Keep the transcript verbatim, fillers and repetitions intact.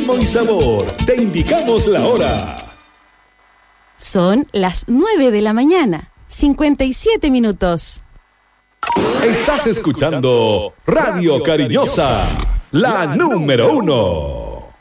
ritmo y sabor. Te indicamos la hora. Son las nueve de la mañana, cincuenta y siete minutos. Estás escuchando Radio Cariñosa, la número uno.